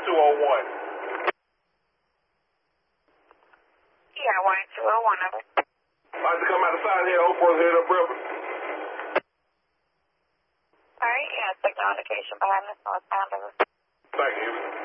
Yeah, Y201 of it. I have to come out the side here, Oprah's head up river. Alright, yeah, signal indication behind this northbound of it. Thank you.